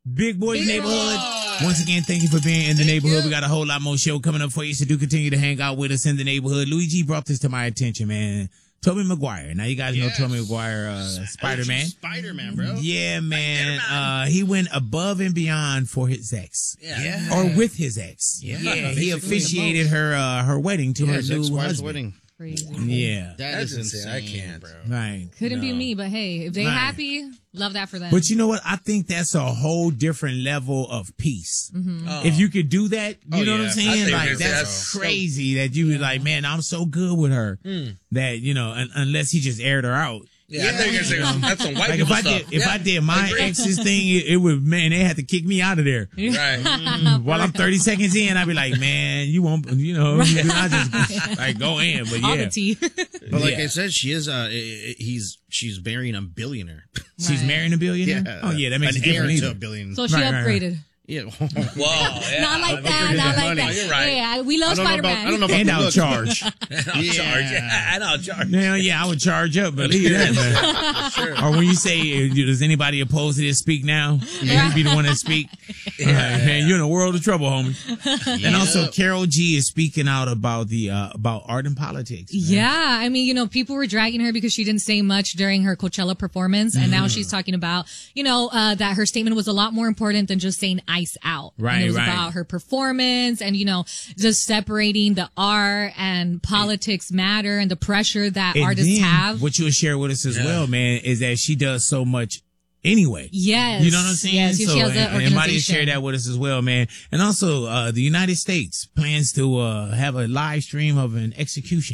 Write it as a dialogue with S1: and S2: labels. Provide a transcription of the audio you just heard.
S1: Big Boys Neighborhood. Once again, thank you for being in the neighborhood. We got a whole lot more show coming up for you, so do continue to hang out with us in the neighborhood. Luigi brought this to my attention, man. Tobey Maguire. Now, you guys know Tobey Maguire, Spider-Man.
S2: Spider-Man, bro.
S1: Yeah, man. He went above and beyond for his ex.
S2: Yeah.
S1: Or with his ex. Yeah. He officiated her wedding to her new husband.
S2: Wedding.
S3: Crazy.
S1: Yeah.
S2: That's insane. I can't, bro.
S1: Right.
S3: Couldn't be me, but hey, if they happy, love that for them.
S1: But you know what? I think that's a whole different level of peace. If you could do that, you know what I'm saying? Like, that's crazy that you was like, man, I'm so good with her that, you know, unless he just aired her out.
S4: Yeah, I think that's some white
S1: like
S4: people
S1: stuff. If I did my ex's thing, it would, man, they had to kick me out of there.
S4: Right.
S1: While I'm 30 seconds in, I'd be like, man, you won't, you know, you not just like go in, but
S3: all the tea.
S2: But like I said, she is, she's marrying a billionaire.
S1: She's marrying a billionaire?
S2: Yeah.
S1: Oh, yeah, that makes
S2: an
S1: a difference.
S2: heir to a billion.
S3: So she upgraded.
S2: Yeah.
S4: Wow. Yeah.
S3: Not like that. Not like that.
S4: You're right.
S3: Yeah, we love Spider-Man.
S2: I don't know about
S1: and
S2: the
S1: I'll
S2: look.
S1: charge.
S4: And I'll charge.
S1: Yeah, I would charge up, believe that, man.
S4: Sure.
S1: Or when you say, does anybody opposed to this speak now? You be the one that speak. Man, you're in a world of trouble, homie. And also, Karol G is speaking out about the about art and politics. Man.
S3: Yeah, I mean, you know, people were dragging her because she didn't say much during her Coachella performance, and now she's talking about, you know, that her statement was a lot more important than just saying "ice out."
S1: Right,
S3: and it was about her performance, and you know, just separating the art and politics matter, and the pressure that
S1: And
S3: artists
S1: then,
S3: have.
S1: what you'll share with us as well, man, is that she does so much anyway.
S3: Yes.
S1: You know what I'm saying?
S3: Yes,
S1: so,
S3: she has an
S1: and Marty
S3: organization.
S1: shared that with us as well, man. And also, the United States plans to have a live stream of an execution.